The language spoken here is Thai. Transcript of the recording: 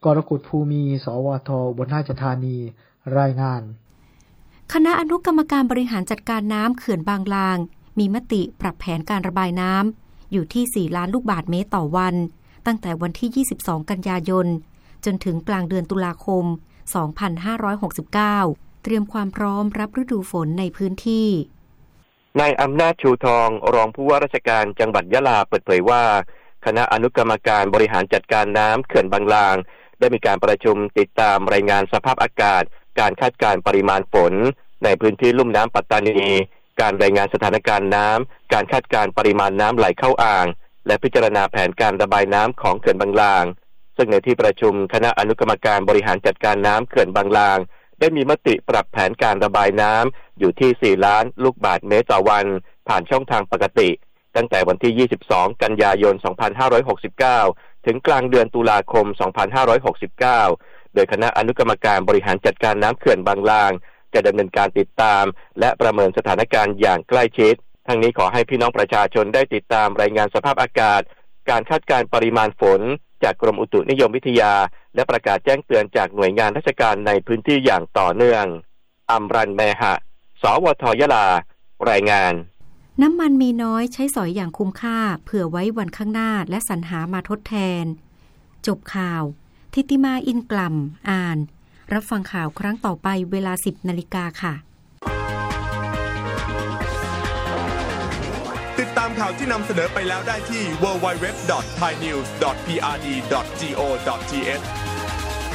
กรกฎภูมิสวทอุบลราชธานีรายงานคณะอนุกรรมการบริหารจัดการน้ำเขื่อนบางลางมีมติปรับแผนการระบายน้ำอยู่ที่4ล้านลูกบาศก์เมตรต่อวันตั้งแต่วันที่22กันยายนจนถึงกลางเดือนตุลาคม2569เตรียมความพร้อมรับฤดูฝนในพื้นที่นายอำนาจชูทองรองผู้ว่าราชการจังหวัดยะลาเปิดเผยว่าคณะอนุกรรมการบริหารจัดการน้ำเขื่อนบางลางได้มีการประชุมติดตามรายงานสภาพอากาศการคาดการณ์ปริมาณฝนในพื้นที่ลุ่มน้ำปัตตานีการรายงานสถานการณ์น้ำการคาดการณ์ปริมาณน้ำไหลเข้าอ่างและพิจารณาแผนการระบายน้ำของเขื่อนบางลางซึ่งในที่ประชุมคณะอนุกรรมการบริหารจัดการน้ำเขื่อนบางลางได้มีมติปรับแผนการระบายน้ำอยู่ที่4ล้านลูกบาศก์เมตรต่อวันผ่านช่องทางปกติตั้งแต่วันที่22กันยายน2569ถึงกลางเดือนตุลาคม2569โดยคณะอนุกรรมการบริหารจัดการน้ำเขื่อนบางลางจะดำเนินการติดตามและประเมินสถานการณ์อย่างใกล้ชิดทั้งนี้ขอให้พี่น้องประชาชนได้ติดตามรายงานสภาพอากาศการคาดการณ์ปริมาณฝนจากกรมอุตุนิยมวิทยาและประกาศแจ้งเตือนจากหน่วยงานราชการในพื้นที่อย่างต่อเนื่องอัมรัน แมหะ สวทยะลารายงานน้ำมันมีน้อยใช้สอยอย่างคุ้มค่าเผื่อไว้วันข้างหน้าและสรรหามาทดแทนจบข่าวทิติมาอินกล่ำอ่านรับฟังข่าวครั้งต่อไปเวลา 10:00 น.ค่ะติดตามข่าวที่นำเสนอไปแล้วได้ที่ www.thainews.prd.go.th